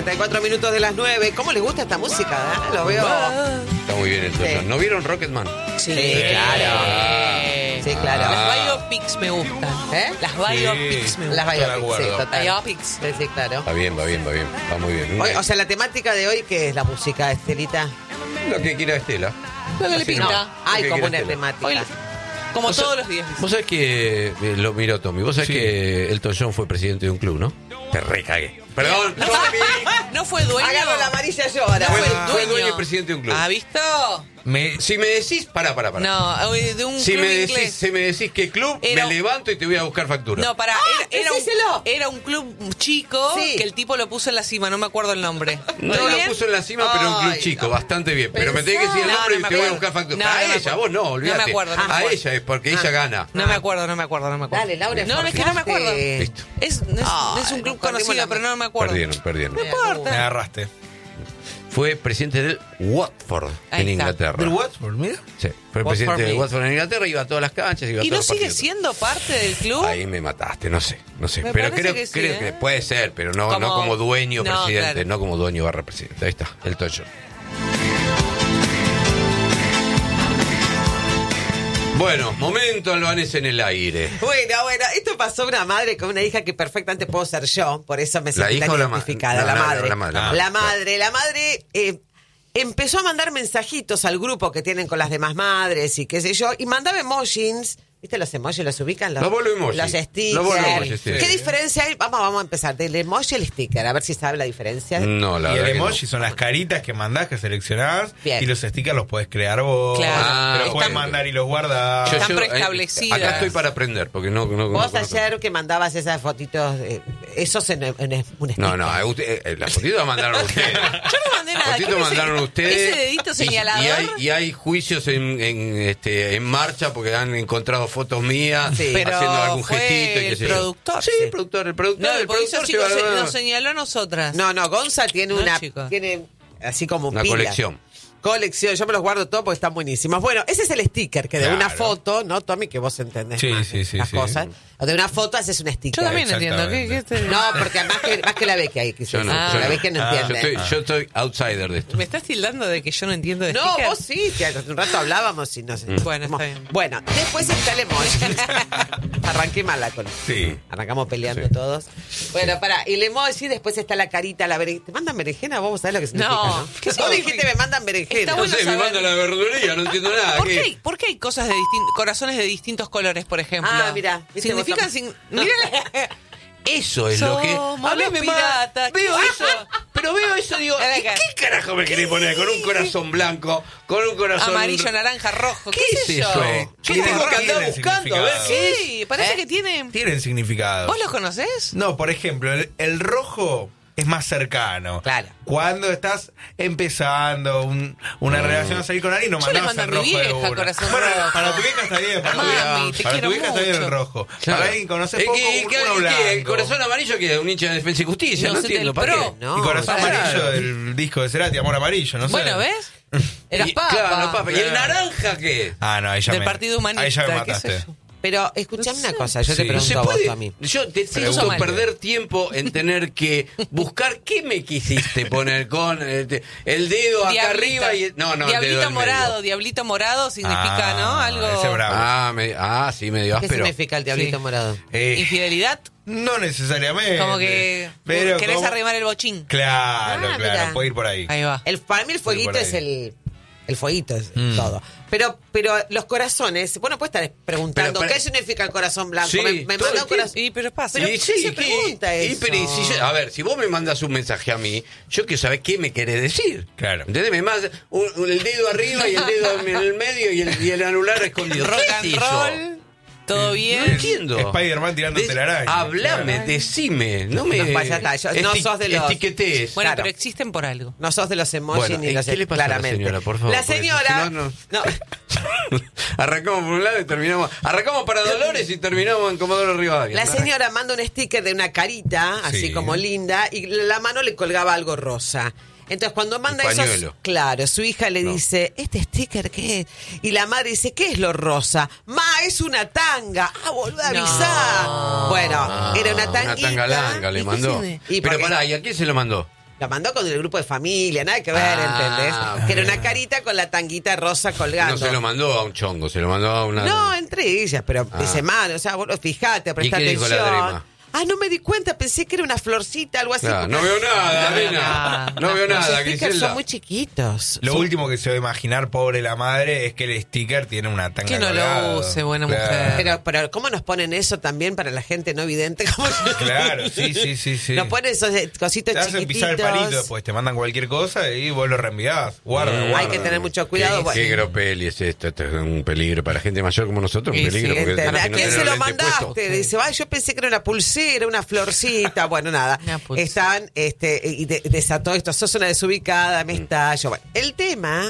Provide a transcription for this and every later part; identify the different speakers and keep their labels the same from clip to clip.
Speaker 1: 34 minutos de las 9. ¿Cómo les gusta esta música? Lo veo.
Speaker 2: Está muy bien el Toyo.
Speaker 1: Sí.
Speaker 2: ¿No vieron Rocketman?
Speaker 1: Sí, claro. Sí, claro.
Speaker 3: Las biopics me gustan. Las biopics me
Speaker 1: Las
Speaker 3: gustan.
Speaker 1: biopics, sí, total.
Speaker 3: Biopics.
Speaker 1: Sí, sí, claro.
Speaker 2: Va bien. Va muy bien.
Speaker 1: Hoy, o sea, la temática de hoy, ¿qué es la música, Estelita?
Speaker 2: Lo que quiera Estela.
Speaker 3: Lo que le pinta.
Speaker 1: No, hay
Speaker 2: que
Speaker 1: como
Speaker 2: quiera
Speaker 1: una
Speaker 2: Estela.
Speaker 1: temática.
Speaker 3: Hoy, como todos los días.
Speaker 2: Vos sabés que, lo miró Tommy, vos sabés que Elton John fue presidente de un club, ¿no? Te recagué. Perdón, Tommy.
Speaker 3: ¿No fue dueño?
Speaker 1: Agarro la amarilla llora.
Speaker 2: Fue dueño y presidente de un club.
Speaker 3: ¿Ha visto?
Speaker 2: Si me decís, pará.
Speaker 3: No, de un
Speaker 2: Si
Speaker 3: club
Speaker 2: me
Speaker 3: inglés.
Speaker 2: decís qué club,
Speaker 3: Era-
Speaker 2: me levanto y te voy a buscar factura.
Speaker 3: No,
Speaker 1: decíselo.
Speaker 3: era un club chico
Speaker 1: Sí.
Speaker 3: que el tipo lo puso en la cima, no me acuerdo el nombre.
Speaker 2: No
Speaker 3: ¿Está
Speaker 2: lo
Speaker 3: bien?
Speaker 2: puso en la cima, pero un club
Speaker 1: Ay,
Speaker 2: chico,
Speaker 1: no.
Speaker 2: bastante bien. Pero me tenés que decir el
Speaker 3: No,
Speaker 2: nombre
Speaker 3: no me
Speaker 2: y te voy a
Speaker 3: acuerdo.
Speaker 2: buscar factura.
Speaker 3: No,
Speaker 2: a
Speaker 3: no me
Speaker 2: ella,
Speaker 3: acuerdo.
Speaker 2: vos no, olvídate.
Speaker 3: No me acuerdo, no me
Speaker 2: a
Speaker 3: acuerdo.
Speaker 2: ella es porque ella gana.
Speaker 3: No me acuerdo.
Speaker 1: Dale, Laura,
Speaker 3: No, es que no me acuerdo.
Speaker 1: forjaste.
Speaker 2: Listo.
Speaker 3: Es un club
Speaker 1: nos perdimos
Speaker 3: conocido,
Speaker 1: la-
Speaker 3: pero no me acuerdo.
Speaker 2: Perdieron.
Speaker 3: No
Speaker 4: Me
Speaker 3: importa.
Speaker 4: agarraste.
Speaker 2: Fue presidente del Watford
Speaker 3: Ahí
Speaker 2: en
Speaker 3: está.
Speaker 2: Inglaterra.
Speaker 4: ¿Del Watford? Mira.
Speaker 2: Sí, fue
Speaker 1: Watford
Speaker 2: presidente del
Speaker 1: me.
Speaker 2: Watford en Inglaterra, iba a todas las canchas, iba a
Speaker 3: ¿Y
Speaker 2: todos
Speaker 3: no
Speaker 2: los
Speaker 3: sigue
Speaker 2: partidos.
Speaker 3: siendo parte del club?
Speaker 2: Ahí me mataste, no sé.
Speaker 3: Me
Speaker 2: Pero
Speaker 3: parece que sí,
Speaker 2: creo que puede ser, pero no como dueño
Speaker 3: No,
Speaker 2: presidente,
Speaker 3: claro.
Speaker 2: no como dueño barra presidente. Ahí está, el Toyo. Bueno, momento albanés en el aire.
Speaker 1: Bueno, esto pasó a una madre con una hija que perfectamente puedo ser yo, por eso me
Speaker 2: ¿La
Speaker 1: sentí
Speaker 2: hija
Speaker 1: tan
Speaker 2: o la
Speaker 1: identificada.
Speaker 2: no,
Speaker 1: La
Speaker 2: no,
Speaker 1: madre.
Speaker 2: la madre.
Speaker 1: La madre empezó a mandar mensajitos al grupo que tienen con las demás madres y qué sé yo, y mandaba emojis. ¿Viste los emojis? ¿Los ubican?
Speaker 2: Los bolo emoji.
Speaker 1: Los stickers.
Speaker 2: Los bolo emoji, sí.
Speaker 1: ¿Qué diferencia hay? Vamos a empezar. Del emoji al sticker, a ver si sabe la diferencia.
Speaker 2: No, la
Speaker 4: Y
Speaker 2: verdad
Speaker 4: el
Speaker 2: que no.
Speaker 4: emoji son las caritas que mandás, que seleccionás.
Speaker 1: Bien.
Speaker 4: Y los stickers los podés crear vos.
Speaker 3: Claro.
Speaker 4: Los podés
Speaker 3: Están-
Speaker 4: mandar y los guardás.
Speaker 3: Están preestablecidas.
Speaker 2: Acá estoy para aprender, porque no
Speaker 1: Vos
Speaker 2: conozco.
Speaker 1: ayer que mandabas esas fotitos, esos en un sticker.
Speaker 2: No, las fotitos la mandaron ustedes.
Speaker 3: Yo no mandé nada.
Speaker 2: Fotitos
Speaker 3: ¿Qué me
Speaker 2: mandaron
Speaker 3: sé?
Speaker 2: ustedes.
Speaker 3: Ese dedito señalador.
Speaker 2: Y hay juicios en marcha porque han encontrado fotos mías
Speaker 1: Sí.
Speaker 3: Pero
Speaker 2: haciendo algún
Speaker 3: fue
Speaker 2: gestito y qué
Speaker 3: el
Speaker 2: sé yo.
Speaker 3: productor.
Speaker 2: Sí,
Speaker 3: Sí.
Speaker 2: el productor.
Speaker 3: No,
Speaker 2: El
Speaker 3: porque esos
Speaker 2: productor
Speaker 3: chicos
Speaker 2: se va-
Speaker 3: nos señaló a nosotras.
Speaker 1: No, Gonza tiene
Speaker 3: No,
Speaker 1: una.
Speaker 3: chicos.
Speaker 1: Tiene así como
Speaker 2: Una
Speaker 1: pila.
Speaker 2: colección.
Speaker 1: Yo me los guardo todos porque están buenísimos. Bueno, ese es el sticker, que de
Speaker 4: Claro.
Speaker 1: una foto, ¿no, Tommy? Que vos entendés
Speaker 4: Sí,
Speaker 1: más
Speaker 4: sí,
Speaker 1: las
Speaker 4: sí.
Speaker 1: cosas. O de una foto haces un sticker.
Speaker 3: Yo también entiendo. ¿Qué
Speaker 1: No, porque más que la Becky hay que
Speaker 2: Yo no,
Speaker 1: la Becky no entiende.
Speaker 2: Yo estoy outsider de esto.
Speaker 3: ¿Me estás tildando de que yo no entiendo de
Speaker 1: No,
Speaker 3: stickers?
Speaker 1: vos sí, que hace un rato hablábamos y no sé.
Speaker 3: Bueno, está bien.
Speaker 1: Bueno, después está el emoji. Arranqué mala con
Speaker 4: Sí.
Speaker 1: Arrancamos peleando
Speaker 2: Sí.
Speaker 1: todos. Bueno, pará, y el emoji, después está la carita, la berenjena. ¿Te mandan berenjena? ¿Vos sabés lo que significa,
Speaker 3: No.
Speaker 1: no?
Speaker 3: ¿Qué
Speaker 1: Vos
Speaker 3: significa?
Speaker 1: dijiste me mandan berenjena.
Speaker 3: Está
Speaker 2: No
Speaker 3: bueno
Speaker 2: sé, me
Speaker 3: saber.
Speaker 2: manda la verdulería, no entiendo nada.
Speaker 3: ¿Por qué hay cosas de corazones de distintos colores, por ejemplo?
Speaker 1: Ah, mirá, ¿viste?
Speaker 3: Significan... Mirá,
Speaker 2: Eso es lo que.
Speaker 3: Somos
Speaker 2: A mí
Speaker 3: los
Speaker 2: me
Speaker 3: piratas.
Speaker 2: veo eso, pero veo eso, digo,
Speaker 3: Ven
Speaker 2: ¿y
Speaker 3: acá.
Speaker 2: qué carajo me querés poner? Con un corazón blanco, con un corazón.
Speaker 3: amarillo, naranja, rojo.
Speaker 2: ¿Qué
Speaker 3: ¿Qué,
Speaker 2: es
Speaker 3: sé yo?
Speaker 2: eso?
Speaker 3: ¿Qué
Speaker 2: ¿Qué
Speaker 3: te
Speaker 2: tengo que
Speaker 3: rojo?
Speaker 2: andar
Speaker 4: Tiene
Speaker 2: buscando? A ver
Speaker 4: significado.
Speaker 2: qué es.
Speaker 3: Sí, parece que tiene...
Speaker 4: Tienen significado.
Speaker 3: ¿Vos los conocés?
Speaker 4: No, por ejemplo, el rojo es más cercano.
Speaker 1: Claro.
Speaker 4: Cuando estás empezando una relación a salir con alguien, no
Speaker 3: Yo le
Speaker 4: mandás
Speaker 3: mando
Speaker 4: el
Speaker 3: a mi
Speaker 4: rojo de
Speaker 3: vieja
Speaker 4: una.
Speaker 3: corazón
Speaker 4: Bueno,
Speaker 3: rojo.
Speaker 4: para tu vieja está bien. Para tu
Speaker 3: Mami,
Speaker 4: vieja,
Speaker 3: te
Speaker 4: para tu
Speaker 3: quiero
Speaker 4: vieja está bien el
Speaker 3: mucho.
Speaker 4: rojo.
Speaker 2: Claro.
Speaker 4: Para alguien que conoces
Speaker 2: Es
Speaker 4: poco,
Speaker 2: que
Speaker 4: uno blanco.
Speaker 2: el corazón amarillo que es un hincha de Defensa y Justicia, no
Speaker 3: No sé
Speaker 2: entiendo,
Speaker 3: del
Speaker 2: ¿para qué?
Speaker 3: pro.
Speaker 1: No,
Speaker 4: Y corazón
Speaker 2: claro.
Speaker 4: amarillo del disco de Cerati, Amor Amarillo, no sé.
Speaker 3: Bueno, ¿ves? Eras
Speaker 2: Y-
Speaker 3: papa.
Speaker 2: Claro, papa. ¿Y el naranja qué?
Speaker 4: Ah, no, ahí ya
Speaker 3: Del
Speaker 4: me...
Speaker 3: Partido Humanista,
Speaker 4: Ahí ya me
Speaker 3: qué sé
Speaker 4: mataste.
Speaker 3: yo.
Speaker 1: Pero escuchame una cosa, yo te
Speaker 4: Sí.
Speaker 2: No se
Speaker 1: pregunto a vos,
Speaker 2: puede.
Speaker 1: Tommy.
Speaker 2: Yo detesto
Speaker 3: Pregunta.
Speaker 2: perder tiempo en tener que buscar qué me quisiste poner con el dedo acá
Speaker 3: Diablito.
Speaker 2: arriba y no, el dedo
Speaker 3: Diablito
Speaker 2: del medio.
Speaker 3: morado, diablito morado significa,
Speaker 4: Ah,
Speaker 3: ¿no? Algo...
Speaker 4: ese es bravo.
Speaker 2: Sí, medio
Speaker 1: ¿Qué
Speaker 2: áspero.
Speaker 1: significa el diablito
Speaker 3: Sí.
Speaker 1: morado?
Speaker 3: Infidelidad,
Speaker 4: No necesariamente.
Speaker 3: como que
Speaker 4: Pero
Speaker 3: querés
Speaker 4: como-
Speaker 3: arrimar el bochín.
Speaker 4: Claro,
Speaker 1: Ah,
Speaker 4: claro,
Speaker 1: mira.
Speaker 4: puede ir por ahí.
Speaker 3: Ahí va.
Speaker 1: Para mí el fueguito
Speaker 4: por ahí.
Speaker 1: es el fueguito, es todo. Pero los corazones, bueno, puedes estar preguntando,
Speaker 2: Pero,
Speaker 1: ¿qué significa el corazón blanco?
Speaker 2: Sí,
Speaker 1: me
Speaker 2: todo
Speaker 1: manda
Speaker 2: el
Speaker 1: un corazón.
Speaker 3: Y pero pasa.
Speaker 1: Pero-
Speaker 2: Y
Speaker 1: ¿qué se pregunta eso?
Speaker 2: pero y si a ver, si vos me mandas un mensaje a mí, yo quiero saber qué me querés decir.
Speaker 4: Claro.
Speaker 2: ¿Entendés? Me mandas el dedo arriba y el dedo en el medio y el anular escondido.
Speaker 3: Rock
Speaker 2: ¿Qué
Speaker 3: and
Speaker 2: es eso?
Speaker 3: roll, todo
Speaker 2: No
Speaker 3: bien.
Speaker 2: entiendo.
Speaker 4: Spider-Man tirando telaraña.
Speaker 2: Hablame, decime. No me.
Speaker 1: No, vaya, está, no sos de los-
Speaker 2: Etiquetés.
Speaker 3: Bueno,
Speaker 1: Claro.
Speaker 3: pero existen por algo.
Speaker 1: No sos de los emojis
Speaker 2: Bueno,
Speaker 1: ni
Speaker 2: ¿y
Speaker 1: los
Speaker 2: qué le pasa a la
Speaker 1: claramente.
Speaker 2: señora, por favor?
Speaker 1: La
Speaker 2: Porque
Speaker 1: señora.
Speaker 2: si no,
Speaker 1: no.
Speaker 2: Arrancamos por un lado y terminamos. Arrancamos para Dolores y terminamos en Comodoro Rivadavia.
Speaker 1: La señora manda un sticker de una carita, así
Speaker 4: Sí.
Speaker 1: como linda, y la mano le colgaba algo rosa. Entonces, cuando manda
Speaker 2: Un
Speaker 1: eso,
Speaker 2: pañuelo.
Speaker 1: claro, su hija le
Speaker 2: No.
Speaker 1: dice, ¿este sticker qué es? Y la madre dice, ¿qué es lo rosa? Ma, es una tanga. Ah, boludo, avisá. Bueno, era una tanguita.
Speaker 2: Una tanga larga le
Speaker 3: ¿Y qué
Speaker 2: mandó.
Speaker 3: tiene?
Speaker 1: Y
Speaker 2: Pero
Speaker 1: porque-
Speaker 2: pará, ¿y a quién se lo mandó?
Speaker 1: La mandó con el grupo de familia, nada que ver, ¿entendés?
Speaker 2: Ah,
Speaker 1: Que era una carita con la tanguita rosa colgando.
Speaker 2: No se lo mandó a un chongo, se lo mandó a una...
Speaker 1: No, entre ellas, pero dice mal, o sea, vos fijate, presta
Speaker 2: qué dijo la
Speaker 1: atención.
Speaker 2: Drema?
Speaker 1: No me di cuenta, pensé que era una florcita, algo así.
Speaker 2: Claro, no veo nada, Arena. No veo
Speaker 1: Los
Speaker 2: nada,
Speaker 1: stickers
Speaker 2: Griselda.
Speaker 1: son muy chiquitos.
Speaker 4: Lo último que se va a imaginar, pobre la madre, es que el sticker tiene una tanga
Speaker 3: Que no lo
Speaker 4: colgado.
Speaker 3: use, buena
Speaker 4: Claro.
Speaker 3: mujer.
Speaker 1: Pero ¿cómo nos ponen eso también para la gente no vidente? Como yo?
Speaker 4: Claro, sí.
Speaker 1: Nos ponen esos cositos
Speaker 4: Te hacen
Speaker 1: chiquititos.
Speaker 4: pisar el palito después, te mandan cualquier cosa y vos lo reenviás. Guarda.
Speaker 1: Hay que tener mucho cuidado.
Speaker 2: ¿Qué,
Speaker 1: bueno.
Speaker 2: qué gropeli es esto? Esto es un peligro para gente mayor como nosotros, un
Speaker 3: Sí,
Speaker 2: peligro.
Speaker 3: sí,
Speaker 2: porque
Speaker 1: ¿Entendés?
Speaker 2: si
Speaker 1: ¿A
Speaker 2: no
Speaker 1: quién
Speaker 2: tenés
Speaker 1: se lo
Speaker 2: los lentes
Speaker 1: mandaste?
Speaker 2: puestos.
Speaker 1: Dice, yo pensé que era una pulsera, una florcita. Bueno, nada.
Speaker 3: Una pulsera.
Speaker 1: Están, y desató esto, sos una desubicada, me estallo. Bueno, el tema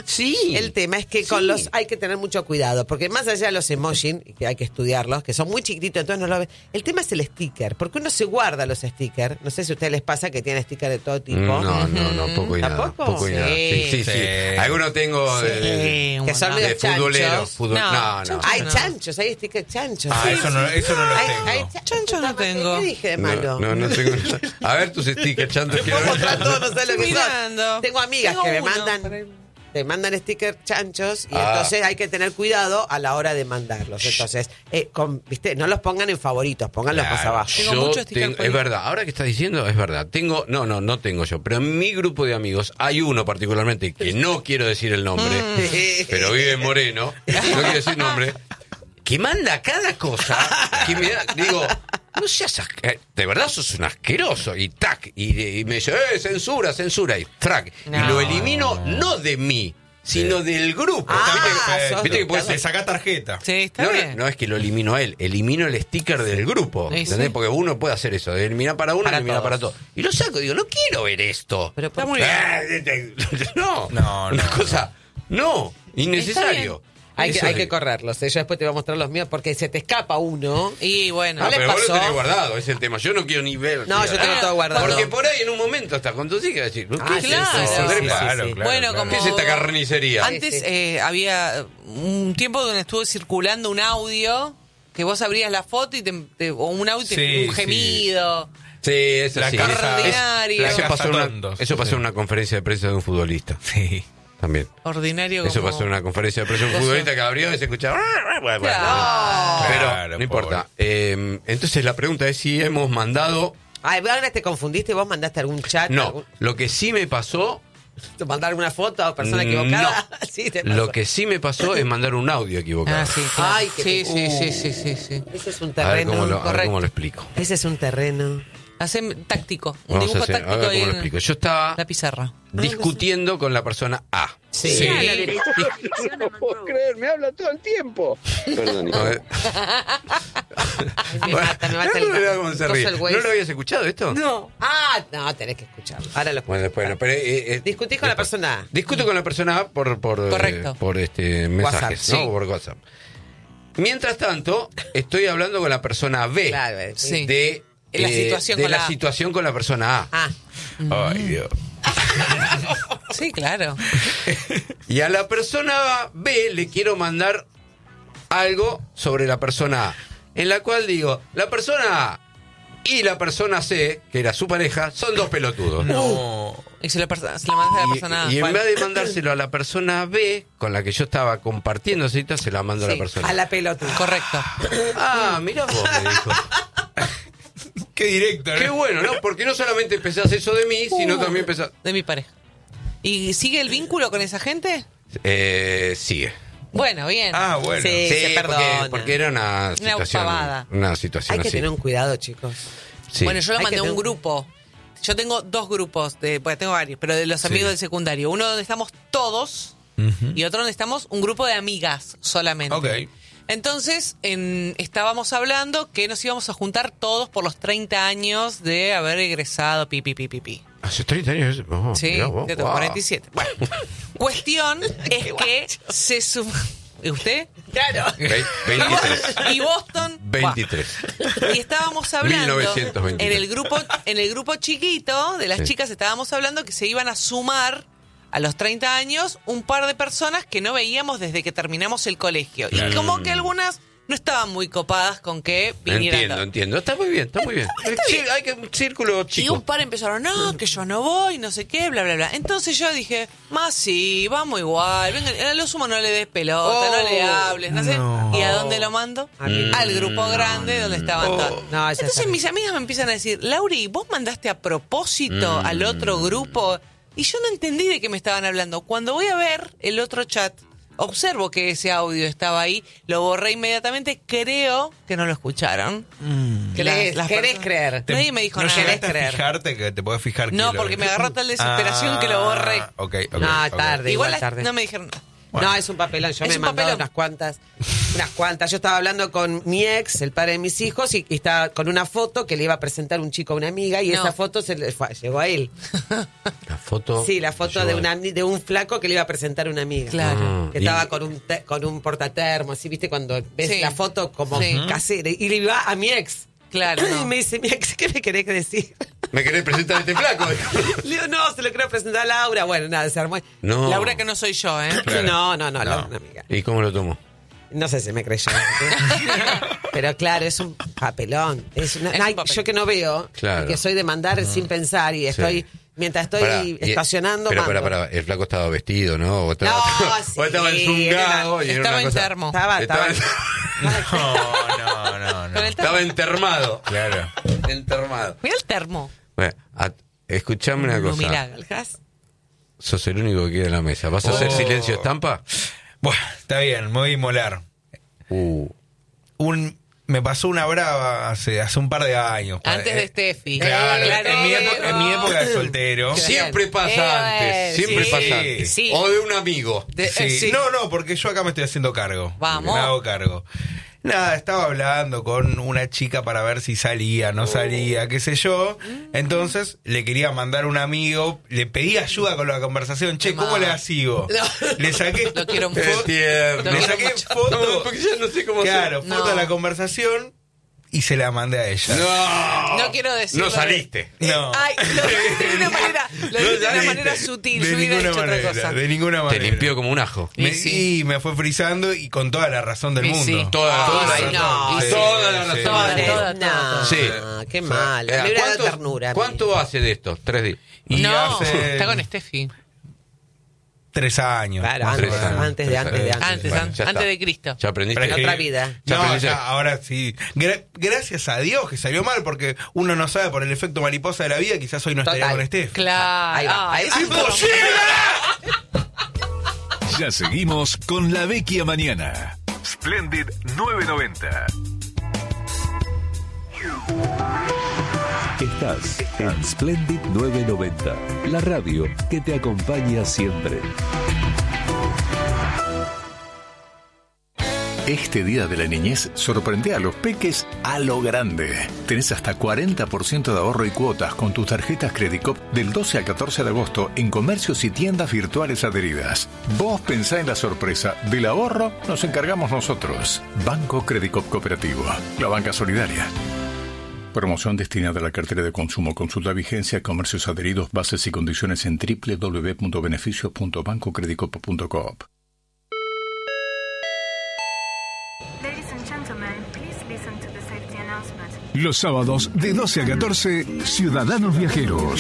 Speaker 1: es que con los hay que tener mucho cuidado, porque más allá de los emojis, que hay que estudiarlos, que son muy chiquititos, entonces no lo ven. El tema es el sticker, porque uno se guarda los stickers. No sé si a ustedes les pasa que tienen stickers de todo tipo.
Speaker 2: No, poco y nada.
Speaker 1: ¿Tampoco?
Speaker 2: Poco y nada.
Speaker 1: Sí.
Speaker 2: Sí. Algunos tengo
Speaker 3: Sí,
Speaker 1: Que son
Speaker 3: un
Speaker 1: medio
Speaker 2: de futbolero.
Speaker 1: chanchos.
Speaker 3: No,
Speaker 2: No.
Speaker 1: Hay
Speaker 3: No.
Speaker 1: chanchos, hay stickers chanchos.
Speaker 4: Eso no los
Speaker 1: Hay
Speaker 4: tengo.
Speaker 3: Chancho no tengo.
Speaker 1: ¿Qué dije de malo?
Speaker 2: No tengo nada. A ver tus stickers, Chanto.
Speaker 1: Te puedo mostrar todo, no sé lo que
Speaker 3: Mirando.
Speaker 1: son. Tengo amigas
Speaker 3: Tengo
Speaker 1: que me
Speaker 3: uno,
Speaker 1: mandan,
Speaker 3: por ahí.
Speaker 1: te mandan stickers chanchos y entonces hay que tener cuidado a la hora de mandarlos. Entonces, ¿viste? No los pongan en favoritos, pónganlos más abajo.
Speaker 3: Tengo mucho sticker
Speaker 2: Es
Speaker 3: por ahí.
Speaker 2: verdad, ahora que estás diciendo, es verdad. No tengo yo, pero en mi grupo de amigos hay uno particularmente que no quiero decir el nombre, pero vive en Moreno, no quiero decir nombre, que manda cada cosa que me da, digo, no seas de verdad sos un asqueroso, y tac, y me dice, censura, y frac, y
Speaker 3: No.
Speaker 2: lo elimino no de mí, sino del grupo.
Speaker 1: sos
Speaker 2: ¿Viste que puede
Speaker 4: Le
Speaker 2: ser?
Speaker 4: sacás tarjeta.
Speaker 3: Sí, está
Speaker 2: No,
Speaker 3: bien.
Speaker 2: no es que lo elimino a él, elimino el sticker del grupo.
Speaker 3: Sí,
Speaker 2: ¿Entendés?
Speaker 3: sí.
Speaker 2: Porque uno puede hacer eso, de eliminar para uno,
Speaker 1: Para
Speaker 2: eliminar
Speaker 1: todos.
Speaker 2: para todos. Y lo saco, digo, no quiero ver esto.
Speaker 1: Pero
Speaker 3: Está muy bien.
Speaker 2: No,
Speaker 4: No,
Speaker 2: una
Speaker 4: no,
Speaker 2: cosa, no, innecesario.
Speaker 1: Hay
Speaker 2: Eso
Speaker 1: que
Speaker 2: es-
Speaker 1: correrlos. Yo después te voy a mostrar los míos porque se te escapa uno.
Speaker 3: Y bueno.
Speaker 1: ¿No
Speaker 2: Ah,
Speaker 1: le
Speaker 2: pero vos lo
Speaker 1: pasó?
Speaker 2: tenés guardado, es el tema. Yo no quiero ni ver.
Speaker 1: No, yo tengo todo guardado.
Speaker 2: Porque por ahí en un momento estás con tus hijas y decir, ¿qué
Speaker 1: Ah,
Speaker 2: es
Speaker 1: sí,
Speaker 2: eso?
Speaker 3: sí, sí,
Speaker 2: Andrés?
Speaker 3: sí,
Speaker 4: Claro,
Speaker 1: sí.
Speaker 4: claro,
Speaker 3: Bueno,
Speaker 4: claro.
Speaker 3: como-
Speaker 2: ¿Qué es esta carnicería?
Speaker 3: Antes
Speaker 1: Sí.
Speaker 3: había un tiempo donde estuvo circulando un audio que vos abrías la foto y o un audio,
Speaker 4: Sí,
Speaker 3: un gemido.
Speaker 2: Sí, eso
Speaker 4: La
Speaker 2: sí.
Speaker 4: casa-
Speaker 3: Ordinario.
Speaker 2: Eso
Speaker 4: la
Speaker 2: pasó,
Speaker 4: casa
Speaker 2: en una,
Speaker 4: tontos.
Speaker 2: eso pasó en una conferencia de prensa de un futbolista.
Speaker 4: Sí.
Speaker 2: También.
Speaker 3: Ordinario
Speaker 2: Eso
Speaker 3: como...
Speaker 2: pasó en una conferencia de prensa de un
Speaker 3: Cosa.
Speaker 2: futbolista que abrió y se escuchaba. Bueno,
Speaker 3: Claro.
Speaker 2: pero
Speaker 4: Claro,
Speaker 2: no importa.
Speaker 4: pobre.
Speaker 2: Entonces la pregunta es si hemos mandado.
Speaker 1: Ay, ahora te confundiste, vos mandaste algún chat.
Speaker 2: No, lo que sí me pasó.
Speaker 1: ¿Te mandaron una foto a persona
Speaker 2: No.
Speaker 1: equivocada? Sí, te pasó.
Speaker 2: Lo que sí me pasó es mandar un audio equivocado.
Speaker 3: Ah, sí, claro.
Speaker 1: Ay, qué
Speaker 3: sí,
Speaker 1: te-
Speaker 3: sí.
Speaker 1: Ese es un
Speaker 2: A ver
Speaker 1: terreno.
Speaker 2: cómo lo, a ver
Speaker 3: correcto.
Speaker 2: cómo lo explico.
Speaker 1: Ese es un terreno.
Speaker 3: Hacen táctico. Un
Speaker 2: Vamos a
Speaker 3: dibujo
Speaker 2: hacer, a
Speaker 3: táctico
Speaker 2: ver
Speaker 3: ahí
Speaker 2: cómo lo
Speaker 3: en
Speaker 2: explico. Yo estaba
Speaker 3: la pizarra.
Speaker 2: discutiendo con la persona A.
Speaker 1: Sí.
Speaker 5: No puedo creer, me habla todo el tiempo. Perdón.
Speaker 2: A ver.
Speaker 1: Me mata el
Speaker 2: Mirá cómo se
Speaker 1: coso
Speaker 2: ríe.
Speaker 1: el
Speaker 2: ¿No
Speaker 1: güey.
Speaker 2: lo habías escuchado esto?
Speaker 1: No, tenés que escucharlo. Ahora lo
Speaker 2: Bueno, después, no, pero,
Speaker 1: Discutís con la
Speaker 2: después.
Speaker 1: persona A.
Speaker 2: Discuto con la persona A por
Speaker 3: Correcto.
Speaker 2: mensajes,
Speaker 1: WhatsApp,
Speaker 2: ¿no?
Speaker 3: sí.
Speaker 2: Por WhatsApp. Mientras tanto, estoy hablando con la persona B
Speaker 1: Claro,
Speaker 3: Sí.
Speaker 2: de,
Speaker 3: La situación
Speaker 2: de
Speaker 3: con
Speaker 2: la
Speaker 3: la A.
Speaker 2: situación con la persona A.
Speaker 1: Ah,
Speaker 4: Ay, Dios.
Speaker 3: Sí, claro.
Speaker 2: Y a la persona B le quiero mandar algo sobre la persona A, en la cual digo, la persona A y la persona C, que era su pareja, son dos pelotudos.
Speaker 4: No.
Speaker 3: Y se lo mandas a la persona.
Speaker 2: Y en
Speaker 3: ¿cuál?
Speaker 2: vez de mandárselo a la persona B, con la que yo estaba compartiendo citas, se la mando a la
Speaker 1: sí,
Speaker 2: persona
Speaker 1: a la pelota.
Speaker 3: Correcto.
Speaker 2: Ah, mira vos, me dijo.
Speaker 4: Qué directo, ¿no?
Speaker 2: Qué bueno, ¿no? Porque no solamente pensás eso de mí, sino también pensás...
Speaker 3: De mi pareja. ¿Y sigue el vínculo con esa gente?
Speaker 2: Sigue.
Speaker 3: Bueno, bien.
Speaker 4: Ah, bueno.
Speaker 1: Sí. se perdona.
Speaker 2: porque era una situación...
Speaker 3: pavada.
Speaker 2: Una situación
Speaker 1: Hay que
Speaker 2: así.
Speaker 1: tener un cuidado, chicos.
Speaker 2: Sí.
Speaker 3: Bueno, yo lo
Speaker 1: Hay
Speaker 3: mandé
Speaker 1: que
Speaker 3: a un
Speaker 1: tener-
Speaker 3: grupo. Yo tengo dos grupos, pues tengo varios, pero de los
Speaker 2: Sí.
Speaker 3: amigos del secundario. Uno donde estamos todos y otro donde estamos un grupo de amigas solamente.
Speaker 4: Ok.
Speaker 3: Entonces, estábamos hablando que nos íbamos a juntar todos por los 30 años de haber egresado, pi.
Speaker 2: Hace 30 años... Oh,
Speaker 3: Sí,
Speaker 2: mirá vos,
Speaker 3: yo tengo
Speaker 2: wow.
Speaker 3: 47. Bueno, cuestión es que se suma... ¿Y usted?
Speaker 1: Claro.
Speaker 2: 23.
Speaker 3: Y Boston...
Speaker 2: 23.
Speaker 3: Y estábamos hablando
Speaker 2: 1923.
Speaker 3: en el grupo chiquito de las
Speaker 2: Sí.
Speaker 3: chicas estábamos hablando que se iban a sumar a los 30 años un par de personas que no veíamos desde que terminamos el colegio. Y como que algunas no estaban muy copadas con que vinieran.
Speaker 2: Entiendo. Está muy bien. Sí, hay que un círculo chico.
Speaker 3: Y un par empezaron, no, que yo no voy, no sé qué, bla, bla, bla. Entonces yo dije, más sí, vamos igual. Venga, a lo sumo no le des pelota, no le hables, no sé. ¿Y a dónde lo mando? Al grupo grande donde estaban todos.
Speaker 1: No,
Speaker 3: entonces mis amigas me empiezan a decir, Lauri, ¿vos mandaste a propósito al otro grupo? Y yo no entendí de qué me estaban hablando. Cuando voy a ver el otro chat, observo que ese audio estaba ahí, lo borré inmediatamente, creo que no lo escucharon.
Speaker 1: ¿Querés creer?
Speaker 3: Nadie me dijo
Speaker 4: ¿No
Speaker 3: nada.
Speaker 4: llegaste a fijarte que te podés fijar?
Speaker 3: No, porque me agarró tal desesperación que lo borré.
Speaker 1: No, tarde, igual
Speaker 3: tarde. No me dijeron nada.
Speaker 1: Bueno. No, es un papelón. Yo me he mandado unas cuantas. Yo estaba hablando con mi ex, el padre de mis hijos, y estaba con una foto que le iba a presentar un chico a una amiga, y esa foto llegó a él.
Speaker 2: ¿La foto?
Speaker 1: Sí, la foto de un flaco que le iba a presentar a una amiga.
Speaker 3: Claro.
Speaker 1: Que estaba con un portatermo, así, ¿viste? Cuando ves la foto como casera. Y le iba a mi ex.
Speaker 3: Claro.
Speaker 1: Y me dice, mi ex, ¿qué me querés decir?
Speaker 2: ¿Me querés presentar a este flaco?
Speaker 1: Le digo, no, se lo quiero presentar a Laura. Bueno, nada, se armó.
Speaker 2: No.
Speaker 3: Laura, que no soy yo, ¿eh?
Speaker 1: Claro. No, Laura, una amiga.
Speaker 2: ¿Y cómo lo tomó?
Speaker 1: No sé si me creyó. Pero claro, es un papelón. Es un papelón. Yo que no veo, y que soy de mandar sin pensar, y estoy... Mientras estoy estacionando,
Speaker 2: Pero el flaco estaba vestido, ¿no? O estaba enzungado.
Speaker 3: Estaba en termo.
Speaker 1: Estaba
Speaker 4: No.
Speaker 2: Estaba entermado.
Speaker 4: Claro.
Speaker 2: Entermado.
Speaker 3: Mira el termo.
Speaker 2: Bueno, escuchame una cosa.
Speaker 3: Mira,
Speaker 2: Sos el único que queda en la mesa. ¿Vas a hacer silencio estampa?
Speaker 4: Bueno, está bien, me voy a inmolar. Me pasó una brava hace un par de años.
Speaker 3: Antes de Steffi.
Speaker 4: Claro, en mi época de soltero.
Speaker 2: Siempre pasa antes. Siempre pasa antes.
Speaker 3: Sí.
Speaker 2: O de un amigo.
Speaker 4: Sí. No, porque yo acá me estoy haciendo cargo.
Speaker 3: Vamos.
Speaker 4: Me hago cargo. Nada, estaba hablando con una chica para ver si salía, no salía, qué sé yo. Entonces le quería mandar un amigo, le pedí ayuda con la conversación. Che, ¿cómo le sigo? Le saqué
Speaker 3: Lo quiero
Speaker 4: foto. Le saqué foto.
Speaker 2: Porque ya no sé cómo
Speaker 4: Claro, foto de la conversación y se la mandé a ella.
Speaker 3: No quiero decir.
Speaker 2: No saliste.
Speaker 4: No.
Speaker 3: Ay, lo dije de una manera sutil.
Speaker 4: De
Speaker 3: Yo hubiera
Speaker 4: ninguna
Speaker 3: dicho
Speaker 4: manera,
Speaker 3: otra cosa.
Speaker 4: de ninguna manera.
Speaker 2: Te limpió como un ajo.
Speaker 4: Y me fue frizando y con toda la razón del mundo.
Speaker 3: Sí.
Speaker 2: Toda la
Speaker 3: Toda.
Speaker 2: Sí.
Speaker 1: Qué mal. Me hubiera dado ternura.
Speaker 2: ¿Cuánto hace de esto? 3 días.
Speaker 4: Y
Speaker 3: No,
Speaker 4: hace
Speaker 3: está con Steffi.
Speaker 4: 3 años.
Speaker 1: Claro,
Speaker 4: más o menos.
Speaker 1: antes de
Speaker 3: Antes
Speaker 2: ya está.
Speaker 3: de Cristo.
Speaker 2: Ya aprendiste.
Speaker 1: En otra vida.
Speaker 2: Ya
Speaker 4: No,
Speaker 2: aprendiste.
Speaker 4: ahora sí. Gracias a Dios que salió mal, porque uno no sabe por el efecto mariposa de la vida, quizás hoy no estaría
Speaker 1: Total.
Speaker 4: con Steph.
Speaker 3: Claro.
Speaker 1: Ahí va.
Speaker 3: Ay,
Speaker 6: Ya seguimos con La Vecchia Mañana. Splendid 990. Estás en Splendid 990, la radio que te acompaña siempre. Este día de la niñez sorprende a los peques a lo grande. Tenés hasta 40% de ahorro y cuotas con tus tarjetas Credicop del 12 al 14 de agosto en comercios y tiendas virtuales adheridas. Vos pensá en la sorpresa. Del ahorro nos encargamos nosotros. Banco Credicop Cooperativo, la banca solidaria. Promoción destinada a la cartera de consumo. Consulta vigencia, comercios adheridos, bases y condiciones en www.beneficios.bancocredicoop.coop. Los sábados de 12 a 14, Ciudadanos Viajeros.